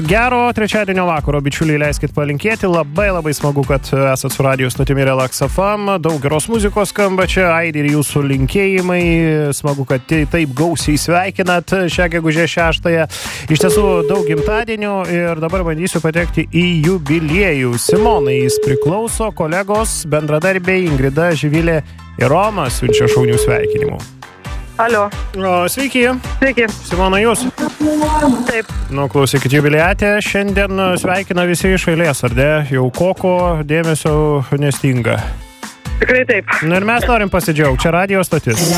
Gero trečiadienio vakaro, bičiuliai, leiskit palinkėti. Labai smagu, kad esat su radijos stotimi Relax FM. Daug geros muzikos skamba čia, aidi ir jūsų linkėjimai. Smagu, kad taip gausiai sveikinat šią gegužės 6-ąją. Iš tiesų daug gimtadienių ir dabar bandysiu patekti į jubiliejų. Simonai jis priklauso, kolegos, bendradarbiai Ingrida, Živilė ir Romas siunčia šaunių sveikinimų. Alio. Sveiki. Sveiki. Simona, jūs? Taip. Klausykit, jubiliatė šiandien sveikina visi iš eilės, ar ne? Jau koko dėmesio nestinga. Tikrai taip. Ir mes norim pasidžiaugti. Čia radio stotis.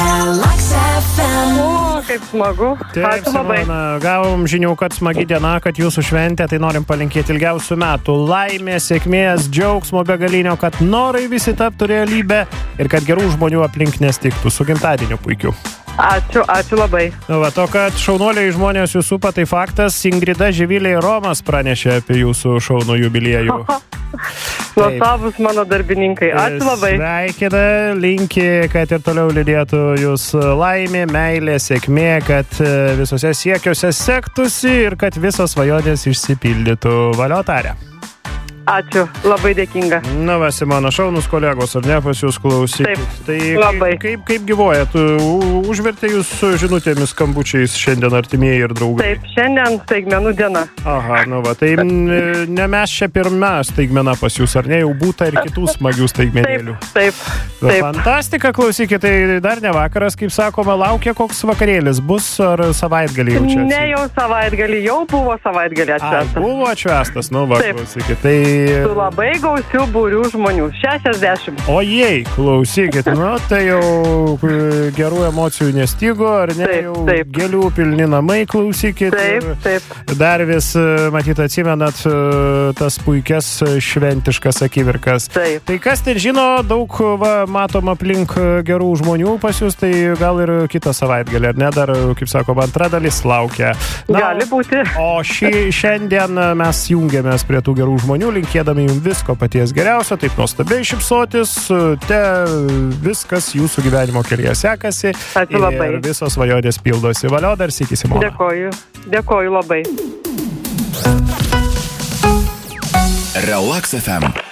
Kaip smagu. Taip, Simona, gavom žinių, kad smagi diena, kad jūsų šventė, tai norim palinkėti ilgiausių metų. Laimės, sėkmės, džiaugsmo begalinio, kad norai visi taptų realybę ir kad gerų žmonių aplink nestiktų. Su gimtadieniu puikiu. Ačiū labai. To, kad šaunuoliai žmonės jūsų supa, tai faktas. Ingrida, Živilė ir Romas pranešė apie jūsų šaunų jubiliejų. Nuostabūs mano darbininkai. Ačiū labai. Sveikina, linki, kad ir toliau lydėtų jūs laimė, meilė, sėkmė, kad visose siekiuose sektųsi ir kad visos svajonės išsipildytų. Valio tarė. Ačiū, labai dėkinga. Simona, šaunus kolegos, ar ne, pas jūs klausykit? Taip, labai. Kaip gyvuojat? Užvertė jūs žinutėmis skambučiais šiandien artimieji ir draugai? Taip, šiandien staigmenų diena. Aha, tai ne mes čia pirma staigmena pas jūs, ar ne, jau būta ir kitų smagių staigmenėlių. Taip. Fantastika, klausykit, tai dar ne vakaras, kaip sakoma, laukia koks vakarėlis bus, ar savaitgalį jau čia? Ne, jau savaitgalį, jau buvo savaitgalį atšvestas. Buvo atšvestas, klausykit, tai su labai gausių būrių žmonių, 60. Ojei, klausykit, tai jau gerų emocijų nestigo, ar ne, taip. Gėlių pilni namai, klausykit. Taip. Dar vis, matyt, atsimenat tas puikias šventiškas akimirkas. Taip. Tai kas ten žino, daug matom aplink gerų žmonių pas jūs, tai gal ir kitą savaitgalį, ar ne, dar, kaip sakoma, antra dalis laukia. Gali būti. O šiandien mes jungiamės prie tų gerų žmonių, linkėdami jums visko paties geriausio, taip nuostabiai šypsotis, viskas jūsų gyvenimo kelyje sekasi. Ačiū labai. Ir visos svajonės pildosi. Valio, dar sykį, Simona. Dėkoju labai. Relax FM.